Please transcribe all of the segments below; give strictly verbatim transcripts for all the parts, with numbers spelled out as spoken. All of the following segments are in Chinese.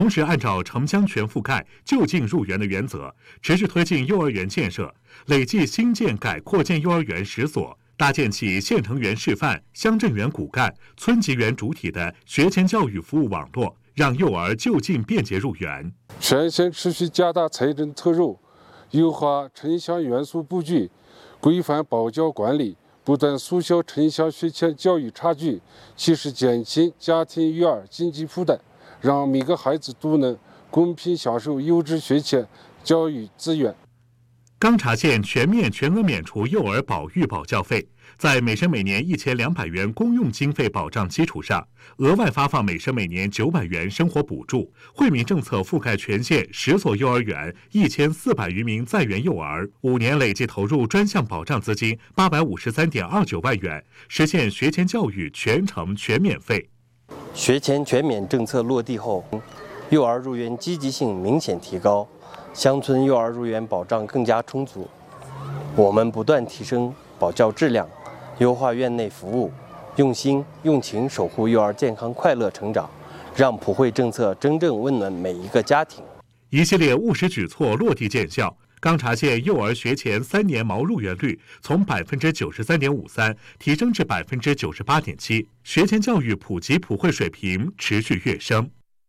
同时，按照城乡全覆盖、就近入园的原则，持续推进幼儿园建设，累计新建改扩建幼儿园十所，搭建起县城园示范、乡镇园骨干、村级园主体的学前教育服务网络，让幼儿就近便捷入园。 全县持续加大财政投入，优化城乡元素布局，规范保教管理，不断缩小城乡学前教育差距，切实减轻家庭育儿经济负担，让每个孩子都能公平享受优质学前教育资源。 钢察县全面全额免除幼儿保育保教费，在每生每年一千两百元公用经费保障基础上，额外发放每生每年九百元生活补助。惠民政策覆盖全县十所幼儿园，一千四百余名在园幼儿，五年累计投入专项保障资金八百五十三点二九万元，实现学前教育全程全免费。 学前全免政策落地后，幼儿入园积极性明显提高，乡村幼儿入园保障更加充足。我们不断提升保教质量，优化院内服务，用心用情守护幼儿健康快乐成长，让普惠政策真正温暖每一个家庭。 一系列务实举措落地见效，钢察县幼儿学前三年毛入园率从百分之九十三点五三提升至百分之九十八点七，学前教育普及普惠水平持续跃升。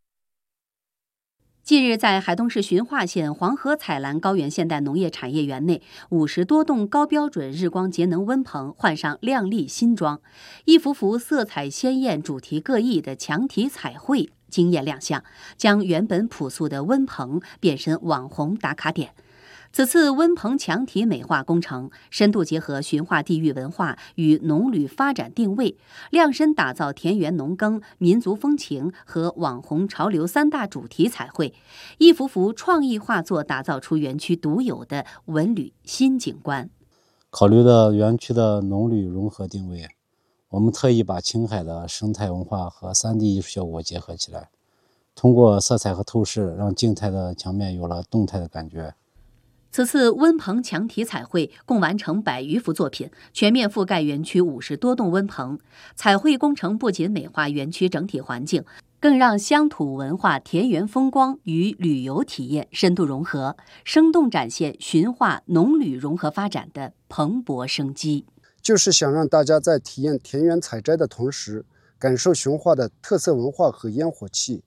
近日，在海东市循化县黄河采蓝高原现代农业产业园内，五十多栋高标准日光节能温棚换上亮丽新装，一幅幅色彩鲜艳、主题各异的墙体彩绘惊艳亮相，将原本朴素的温棚变身网红打卡点。此次温棚墙体美化工程深度结合循化地域文化与农旅发展定位，量身打造田园农耕、民族风情和网红潮流三大主题彩绘，一幅幅创意画作打造出园区独有的文旅新景观。 考虑到园区的农旅融合定位，我们特意把青海的生态文化和 三 D 艺术效果结合起来，通过色彩和透视，让静态的墙面有了动态的感觉。 此次温棚墙体彩绘共完成百余幅作品，全面覆盖园区五十多栋温棚。彩绘工程不仅美化园区整体环境，更让乡土文化、田园风光与旅游体验深度融合，生动展现循化农旅融合发展的蓬勃生机。 就是想让大家在体验田园采摘的同时，感受循化的特色文化和烟火气。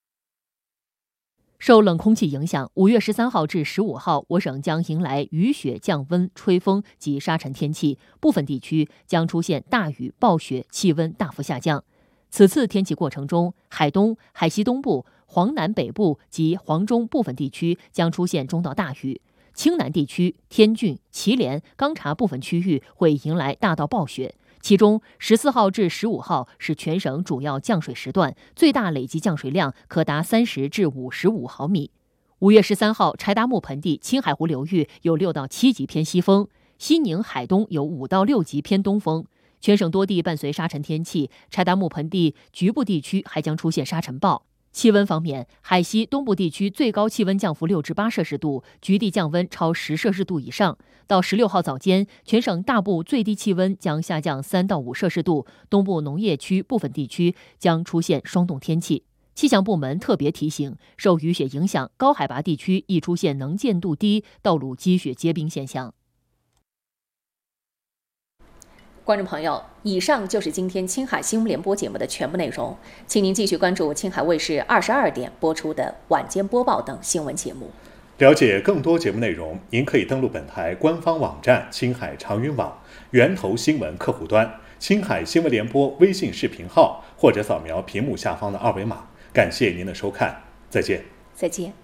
受冷空气影响，五月十三号至十五号，我省将迎来雨雪降温、吹风及沙尘天气，部分地区将出现大雨、暴雪，气温大幅下降。此次天气过程中，海东、海西东部、黄南北部及黄中部分地区将出现中到大雨，青南地区、天峻、祁连、钢察部分区域会迎来大到暴雪。其中十四号至十五号是全省主要降水时段，最大累计降水量可达三十至五十五毫米。五月十三号，柴达木盆地青海湖流域有六到七级偏西风，西宁、海东有五到六级偏东风。全省多地伴随沙尘天气，柴达木盆地局部地区还将出现沙尘暴。气温方面，海西东部地区最高气温降幅六至八摄氏度，局地降温超十摄氏度以上。到十六号早间，全省大部最低气温将下降三到五摄氏度，东部农业区部分地区将出现霜冻天气。气象部门特别提醒，受雨雪影响，高海拔地区易出现能见度低、道路积雪结冰现象。 观众朋友，以上就是今天青海新闻联播节目的全部内容，请您继续关注青海卫视二十二点播出的晚间播报等新闻节目。 了解更多节目内容，您可以登录本台官方网站青海长云网、源头新闻客户端、青海新闻联播微信视频号，或者扫描屏幕下方的二维码。感谢您的收看，再见。 再见。